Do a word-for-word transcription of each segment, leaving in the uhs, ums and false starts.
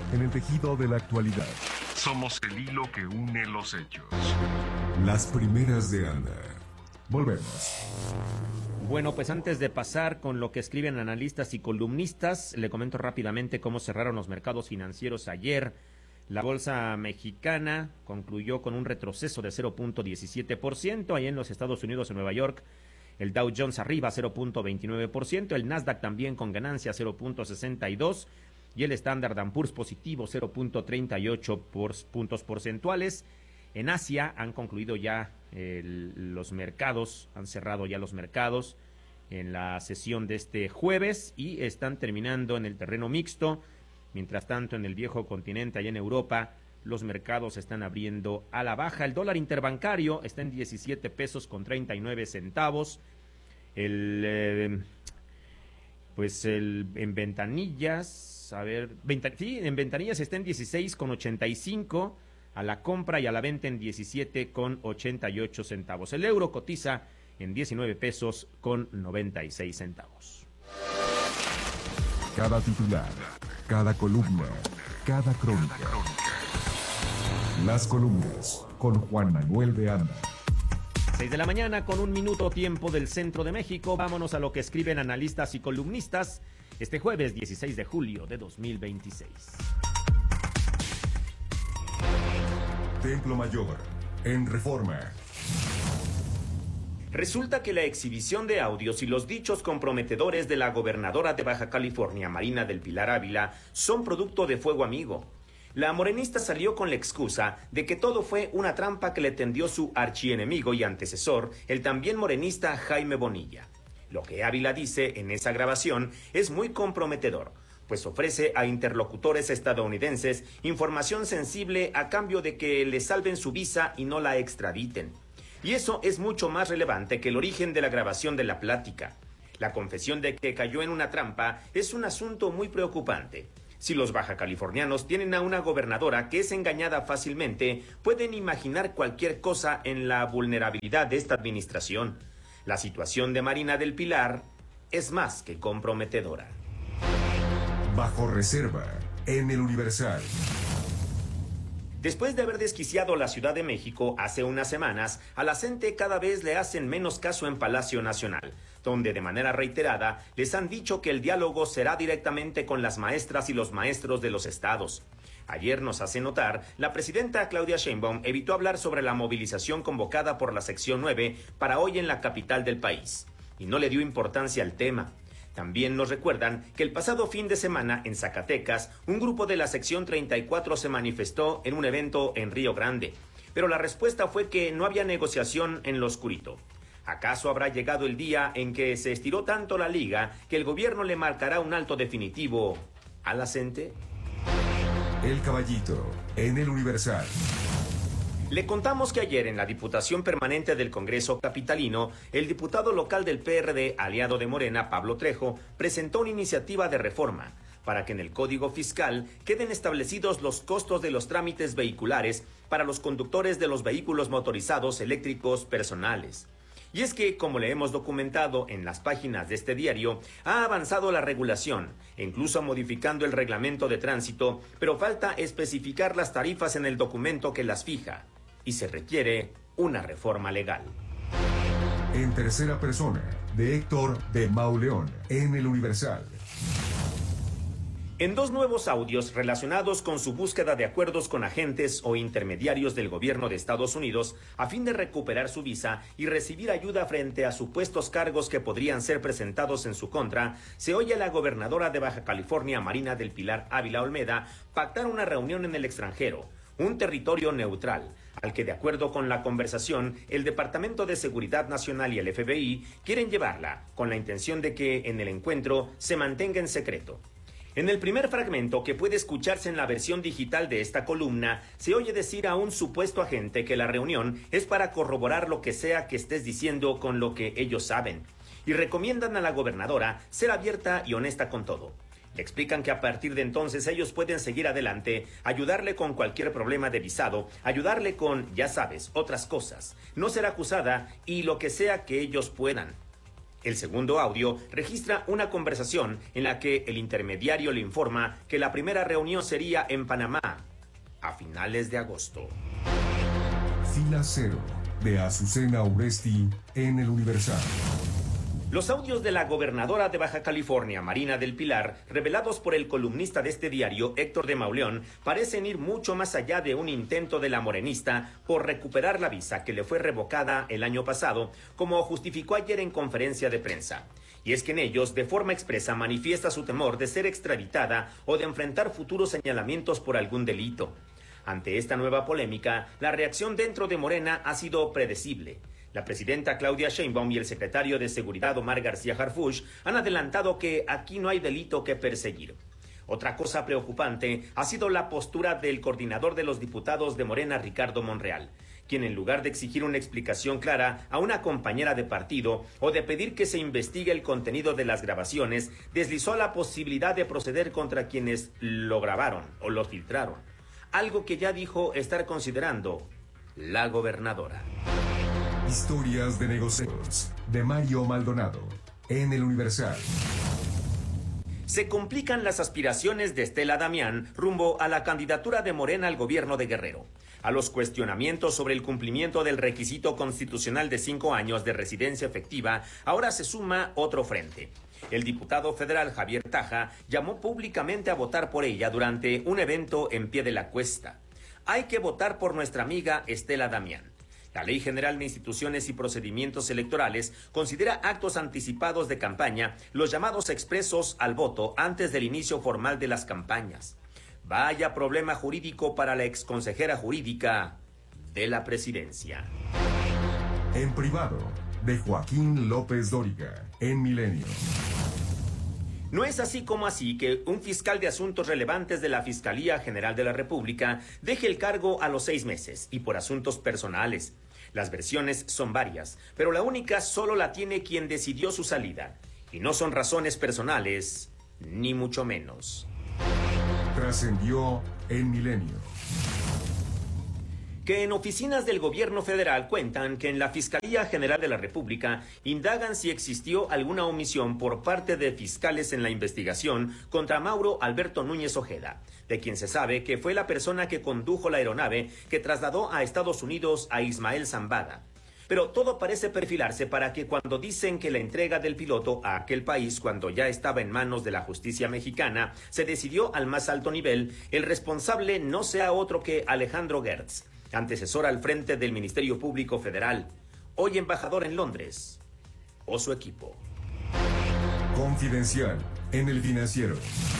en el tejido de la actualidad. Somos el hilo que une los hechos. Las primeras de Anda. Volvemos. Bueno, pues antes de pasar con lo que escriben analistas y columnistas, le comento rápidamente cómo cerraron los mercados financieros ayer. La bolsa mexicana concluyó con un retroceso de cero punto diecisiete por ciento. Ahí en los Estados Unidos, en Nueva York, el Dow Jones arriba cero punto veintinueve por ciento. El Nasdaq también con ganancia cero punto sesenta y dos. Y el Standard and Poor's positivo cero punto treinta y ocho por puntos porcentuales. En Asia han concluido ya el, los mercados, han cerrado ya los mercados en la sesión de este jueves y están terminando en el terreno mixto. Mientras tanto, en el viejo continente, allá en Europa, los mercados están abriendo a la baja. El dólar interbancario está en diecisiete pesos con treinta y nueve centavos. El, eh, pues el, en ventanillas, a ver, venta, sí, en ventanillas está en dieciséis con ochenta y cinco. A la compra y a la venta en diecisiete con ochenta y ocho centavos. El euro cotiza en diecinueve pesos con noventa y seis centavos. Cada titular, cada columna, cada crónica. Las columnas con Juan Manuel de Anda. seis de la mañana con un minuto tiempo del centro de México. Vámonos a lo que escriben analistas y columnistas este jueves dieciséis de julio de dos mil veintiséis. Templo Mayor, en Reforma. Resulta que la exhibición de audios y los dichos comprometedores de la gobernadora de Baja California, Marina del Pilar Ávila, son producto de fuego amigo. La morenista salió con la excusa de que todo fue una trampa que le tendió su archienemigo y antecesor, el también morenista Jaime Bonilla. Lo que Ávila dice en esa grabación es muy comprometedor, pues ofrece a interlocutores estadounidenses información sensible a cambio de que le salven su visa y no la extraditen. Y eso es mucho más relevante que el origen de la grabación de la plática. La confesión de que cayó en una trampa es un asunto muy preocupante. Si los bajacalifornianos tienen a una gobernadora que es engañada fácilmente, pueden imaginar cualquier cosa en la vulnerabilidad de esta administración. La situación de Marina del Pilar es más que comprometedora. Bajo reserva, en el Universal. Después de haber desquiciado la Ciudad de México hace unas semanas, a la gente cada vez le hacen menos caso en Palacio Nacional, donde de manera reiterada les han dicho que el diálogo será directamente con las maestras y los maestros de los estados. Ayer, nos hace notar, la presidenta Claudia Sheinbaum evitó hablar sobre la movilización convocada por la sección nueve para hoy en la capital del país, y no le dio importancia al tema. También nos recuerdan que el pasado fin de semana en Zacatecas, un grupo de la sección treinta y cuatro se manifestó en un evento en Río Grande, pero la respuesta fue que no había negociación en lo oscurito. ¿Acaso habrá llegado el día en que se estiró tanto la liga que el gobierno le marcará un alto definitivo a la gente? El Caballito, en el Universal. Le contamos que ayer en la Diputación Permanente del Congreso Capitalino, el diputado local del P R D, aliado de Morena, Pablo Trejo, presentó una iniciativa de reforma para que en el Código Fiscal queden establecidos los costos de los trámites vehiculares para los conductores de los vehículos motorizados eléctricos personales. Y es que, como le hemos documentado en las páginas de este diario, ha avanzado la regulación, incluso modificando el reglamento de tránsito, pero falta especificar las tarifas en el documento que las fija, y se requiere una reforma legal. En tercera persona, de Héctor de Mauleón, en el Universal. En dos nuevos audios relacionados con su búsqueda de acuerdos con agentes o intermediarios del gobierno de Estados Unidos a fin de recuperar su visa y recibir ayuda frente a supuestos cargos que podrían ser presentados en su contra, se oye a la gobernadora de Baja California, Marina del Pilar Ávila Olmeda, pactar una reunión en el extranjero, un territorio neutral, al que de acuerdo con la conversación, el Departamento de Seguridad Nacional y el F B I quieren llevarla, con la intención de que en el encuentro se mantenga en secreto. En el primer fragmento, que puede escucharse en la versión digital de esta columna, se oye decir a un supuesto agente que la reunión es para corroborar lo que sea que estés diciendo con lo que ellos saben, y recomiendan a la gobernadora ser abierta y honesta con todo. Le explican que a partir de entonces ellos pueden seguir adelante, ayudarle con cualquier problema de visado, ayudarle con, ya sabes, otras cosas, no ser acusada y lo que sea que ellos puedan. El segundo audio registra una conversación en la que el intermediario le informa que la primera reunión sería en Panamá a finales de agosto. Fila Cero, de Azucena Uresti, en El Universal. Los audios de la gobernadora de Baja California, Marina del Pilar, revelados por el columnista de este diario, Héctor de Mauleón, parecen ir mucho más allá de un intento de la morenista por recuperar la visa que le fue revocada el año pasado, como justificó ayer en conferencia de prensa. Y es que en ellos, de forma expresa, manifiesta su temor de ser extraditada o de enfrentar futuros señalamientos por algún delito. Ante esta nueva polémica, la reacción dentro de Morena ha sido predecible. La presidenta Claudia Sheinbaum y el secretario de Seguridad Omar García Harfuch han adelantado que aquí no hay delito que perseguir. Otra cosa preocupante ha sido la postura del coordinador de los diputados de Morena, Ricardo Monreal, quien en lugar de exigir una explicación clara a una compañera de partido o de pedir que se investigue el contenido de las grabaciones, deslizó la posibilidad de proceder contra quienes lo grabaron o lo filtraron, algo que ya dijo estar considerando la gobernadora. Historias de negocios, de Mario Maldonado, en El Universal. Se complican las aspiraciones de Estela Damián rumbo a la candidatura de Morena al gobierno de Guerrero. A los cuestionamientos sobre el cumplimiento del requisito constitucional de cinco años de residencia efectiva, ahora se suma otro frente. El diputado federal Javier Taja llamó públicamente a votar por ella durante un evento en Pie de la Cuesta. Hay que votar por nuestra amiga Estela Damián. La Ley General de Instituciones y Procedimientos Electorales considera actos anticipados de campaña los llamados expresos al voto antes del inicio formal de las campañas. Vaya problema jurídico para la exconsejera jurídica de la presidencia. En privado, de Joaquín López Dóriga, en Milenio. No es así como así que un fiscal de asuntos relevantes de la Fiscalía General de la República deje el cargo a los seis meses y por asuntos personales. Las versiones son varias, pero la única solo la tiene quien decidió su salida. Y no son razones personales, ni mucho menos. Trascendió en Milenio. Que en oficinas del gobierno federal cuentan que en la Fiscalía General de la República indagan si existió alguna omisión por parte de fiscales en la investigación contra Mauro Alberto Núñez Ojeda, de quien se sabe que fue la persona que condujo la aeronave que trasladó a Estados Unidos a Ismael Zambada. Pero todo parece perfilarse para que cuando dicen que la entrega del piloto a aquel país cuando ya estaba en manos de la justicia mexicana se decidió al más alto nivel, el responsable no sea otro que Alejandro Gertz, antecesor al frente del Ministerio Público Federal, hoy embajador en Londres, o su equipo. Confidencial, en El Financiero.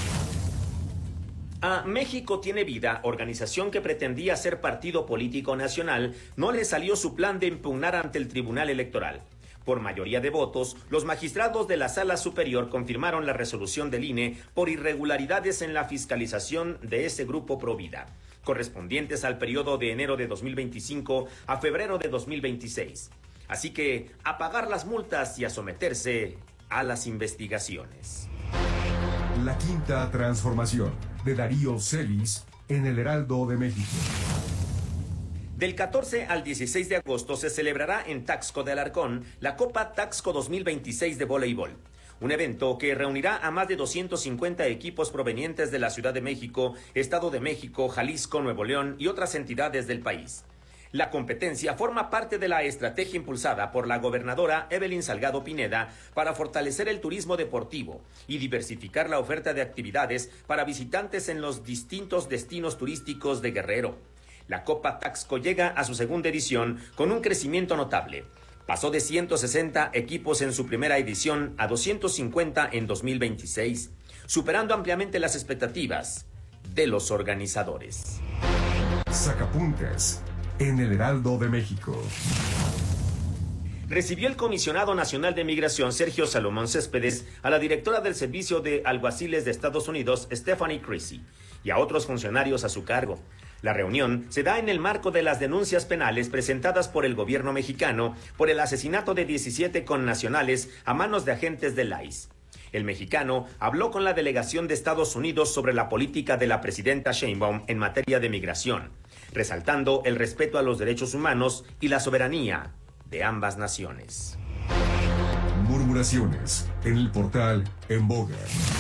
A México Tiene Vida, organización que pretendía ser partido político nacional, no le salió su plan de impugnar ante el Tribunal Electoral. Por mayoría de votos, los magistrados de la Sala Superior confirmaron la resolución del I N E por irregularidades en la fiscalización de ese grupo Provida, correspondientes al periodo de enero de dos mil veinticinco a febrero de dos mil veintiséis. Así que a pagar las multas y a someterse a las investigaciones. La Quinta Transformación, de Darío Celis, en El Heraldo de México. Del catorce al dieciséis de agosto se celebrará en Taxco de Alarcón la Copa Taxco dos mil veintiséis de voleibol. Un evento que reunirá a más de doscientos cincuenta equipos provenientes de la Ciudad de México, Estado de México, Jalisco, Nuevo León y otras entidades del país. La competencia forma parte de la estrategia impulsada por la gobernadora Evelyn Salgado Pineda para fortalecer el turismo deportivo y diversificar la oferta de actividades para visitantes en los distintos destinos turísticos de Guerrero. La Copa Taxco llega a su segunda edición con un crecimiento notable. Pasó de ciento sesenta equipos en su primera edición a doscientos cincuenta en dos mil veintiséis, superando ampliamente las expectativas de los organizadores. Sacapuntas, en El Heraldo de México. Recibió el comisionado nacional de migración Sergio Salomón Céspedes a la directora del Servicio de Alguaciles de Estados Unidos, Stephanie Creasy, y a otros funcionarios a su cargo. La reunión se da en el marco de las denuncias penales presentadas por el gobierno mexicano por el asesinato de diecisiete connacionales a manos de agentes del I C E. El mexicano habló con la delegación de Estados Unidos sobre la política de la presidenta Sheinbaum en materia de migración, resaltando el respeto a los derechos humanos y la soberanía de ambas naciones. murmuraciones en el portal En Boga.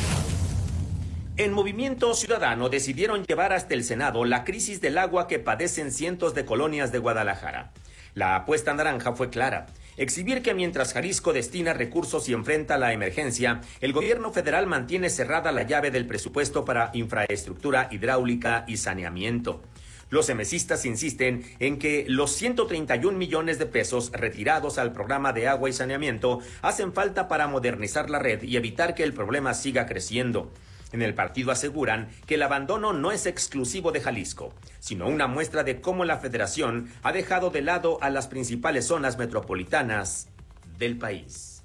En Movimiento Ciudadano decidieron llevar hasta el Senado la crisis del agua que padecen cientos de colonias de Guadalajara. La apuesta naranja fue clara: exhibir que mientras Jalisco destina recursos y enfrenta la emergencia, el gobierno federal mantiene cerrada la llave del presupuesto para infraestructura hidráulica y saneamiento. Los emesistas insisten en que los ciento treinta y un millones de pesos retirados al programa de agua y saneamiento hacen falta para modernizar la red y evitar que el problema siga creciendo. En el partido aseguran que el abandono no es exclusivo de Jalisco, sino una muestra de cómo la federación ha dejado de lado a las principales zonas metropolitanas del país.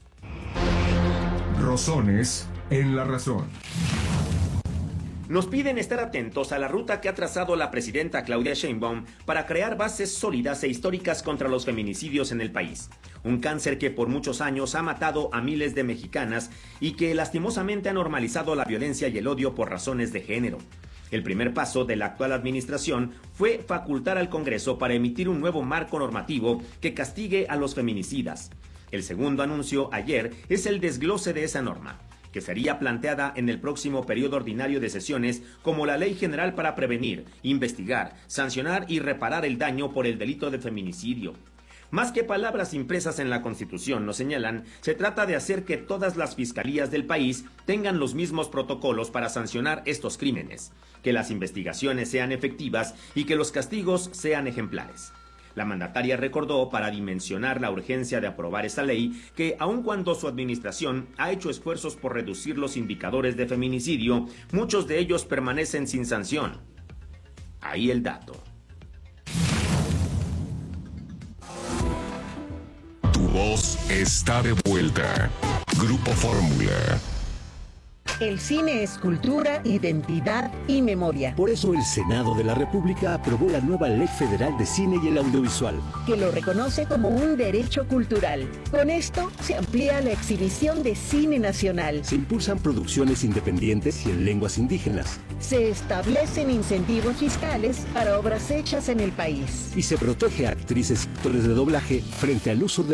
Rosones en la razón. Nos piden estar atentos a la ruta que ha trazado la presidenta Claudia Sheinbaum para crear bases sólidas e históricas contra los feminicidios en el país. Un cáncer que por muchos años ha matado a miles de mexicanas y que lastimosamente ha normalizado la violencia y el odio por razones de género. El primer paso de la actual administración fue facultar al Congreso para emitir un nuevo marco normativo que castigue a los feminicidas. El segundo anuncio ayer es el desglose de esa norma, que sería planteada en el próximo periodo ordinario de sesiones como la Ley General para prevenir, investigar, sancionar y reparar el daño por el delito de feminicidio. Más que palabras impresas en la Constitución, nos señalan, se trata de hacer que todas las fiscalías del país tengan los mismos protocolos para sancionar estos crímenes, que las investigaciones sean efectivas y que los castigos sean ejemplares. La mandataria recordó, para dimensionar la urgencia de aprobar esa ley, que aun cuando su administración ha hecho esfuerzos por reducir los indicadores de feminicidio, muchos de ellos permanecen sin sanción. Ahí el dato. Tu voz está de vuelta. Grupo Fórmula. El cine es cultura, identidad y memoria. Por eso el Senado de la República aprobó la nueva Ley Federal de Cine y el Audiovisual, que lo reconoce como un derecho cultural. Con esto se amplía la exhibición de cine nacional. Se impulsan producciones independientes y en lenguas indígenas. Se establecen incentivos fiscales para obras hechas en el país. Y se protege a actrices y actores de doblaje frente al uso de